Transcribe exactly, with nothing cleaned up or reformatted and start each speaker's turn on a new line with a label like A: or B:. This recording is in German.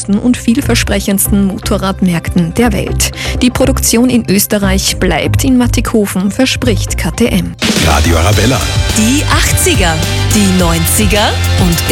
A: größten und vielversprechendsten Motorradmärkten der Welt. Die Produktion in Österreich bleibt in Mattighofen, verspricht K T M.
B: Radio Arabella.
C: Die achtziger, die neunziger und